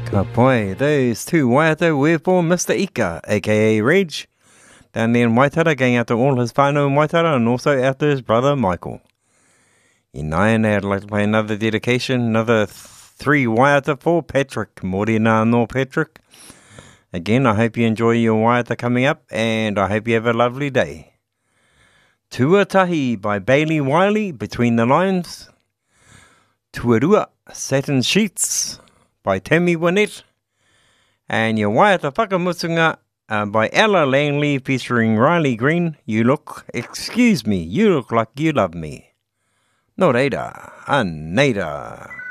Ka pai, those two waiata were for Mr. Ika, aka Reg, down there in Waitara, going out to all his whānau in Waitara and also out to his brother Michael. In nine, I'd like to play another dedication, another three waiata for Patrick. Morena no Patrick. Again, I hope you enjoy your waiata coming up, and I hope you have a lovely day. Tuatahi by Bailey Wiley, Between the Lines. Tuarua, Satin Sheets by Tammy Wynette. And your waiata whakamutunga by Ella Langley featuring Riley Green. You look like you love me. No reira, a neira.